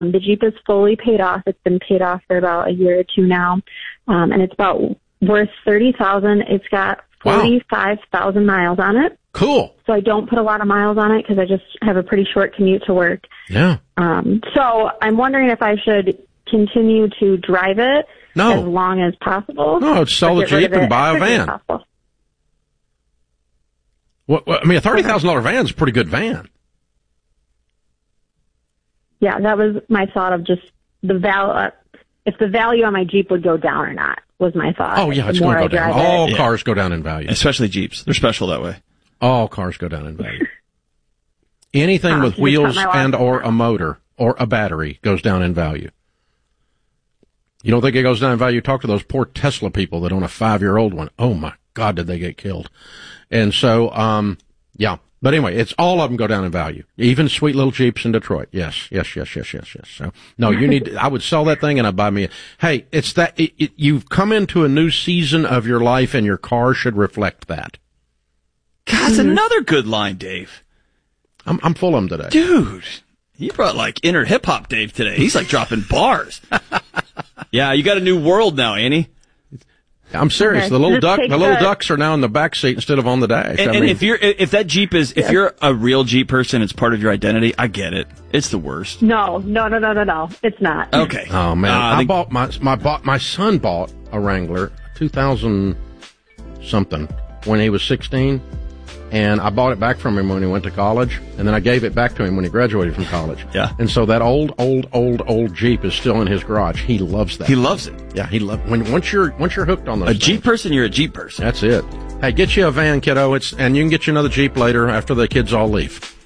The Jeep is fully paid off. It's been paid off for about a year or two now, and it's about worth $30,000. It's got 45,000 miles on it. Cool. So I don't put a lot of miles on it because I just have a pretty short commute to work. Yeah. So I'm wondering if I should continue to drive it as long as possible. No, sell the Jeep and buy a van. Well, I mean, a $30,000 van is a pretty good van. Yeah, that was my thought of just the value. If the value on my Jeep would go down or not was my thought. Oh, yeah, it's going to go down. All cars go down in value. Especially Jeeps. They're special that way. All cars go down in value. Anything with wheels and or a motor or a battery goes down in value. You don't think it goes down in value? Talk to those poor Tesla people that own a 5-year-old one. Oh, my God, did they get killed. And so, yeah. But anyway, it's all of them go down in value. Even sweet little Jeeps in Detroit. Yes. So, no, you need, I would sell that thing and I'd buy me hey, it's that, you've come into a new season of your life and your car should reflect that. God, that's another good line, Dave. I'm full of them today. Dude, you brought like inner hip hop Dave today. He's like dropping bars. Yeah, you got a new world now, ain't he? I'm serious. Okay. The little ducks are now in the back seat instead of on the dash. And if if that Jeep is, if you're a real Jeep person, it's part of your identity. I get it. It's the worst. No. It's not. Okay. Oh man, my son bought a Wrangler 2000 something when he was 16. And I bought it back from him when he went to college, and then I gave it back to him when he graduated from college. Yeah. And so that old Jeep is still in his garage. He loves that. He loves it. Yeah, once you're hooked on those. Jeep person, you're a Jeep person. That's it. Hey, get you a van, kiddo. And you can get you another Jeep later after the kids all leave.